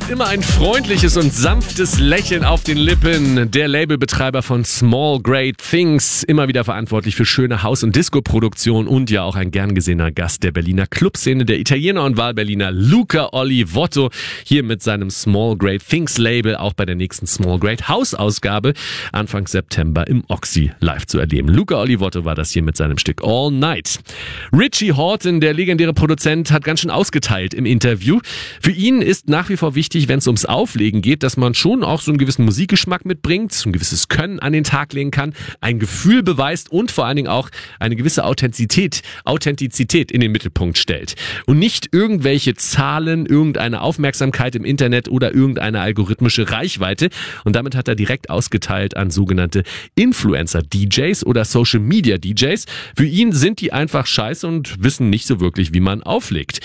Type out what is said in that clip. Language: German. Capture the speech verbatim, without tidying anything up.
Fast immer ein freundliches und sanftes Lächeln auf den Lippen. Der Labelbetreiber von Small Great Things, immer wieder verantwortlich für schöne Haus- und Disco-Produktion und ja auch ein gern gesehener Gast der Berliner Clubszene, der Italiener und Wahlberliner Luca Olivotto, hier mit seinem Small Great Things Label auch bei der nächsten Small Great House Ausgabe Anfang September im Oxy live zu erleben. Luca Olivotto war das hier mit seinem Stück All Night. Richie Hawtin, der legendäre Produzent, hat ganz schön ausgeteilt im Interview. Für ihn ist nach wie vor wichtig, wenn es ums Auflegen geht, dass man schon auch so einen gewissen Musikgeschmack mitbringt, so ein gewisses Können an den Tag legen kann, ein Gefühl beweist und vor allen Dingen auch eine gewisse Authentizität, Authentizität in den Mittelpunkt stellt. Und nicht irgendwelche Zahlen, irgendeine Aufmerksamkeit im Internet oder irgendeine algorithmische Reichweite. Und damit hat er direkt ausgeteilt an sogenannte Influencer-D Js oder Social-Media-D Js. Für ihn sind die einfach scheiße und wissen nicht so wirklich, wie man auflegt.